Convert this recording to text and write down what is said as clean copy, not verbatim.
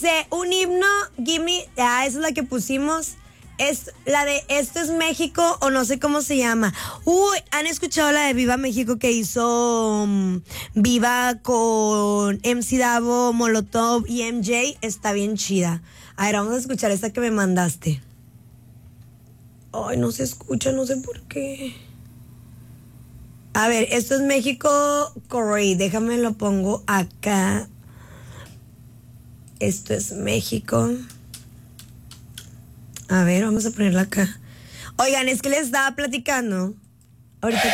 Un himno, Gimme, esa es la que pusimos. Es la de Esto es México, o no sé cómo se llama. Uy, ¿han escuchado la de Viva México que hizo Viva con MC Davo, Molotov y MJ? Está bien chida. A ver, vamos a escuchar esta que me mandaste. Ay, no se escucha, no sé por qué. A ver, Esto es México, Corey. Déjame lo pongo acá. Esto es México. A ver, vamos a ponerla acá. Oigan, es que les estaba platicando ahorita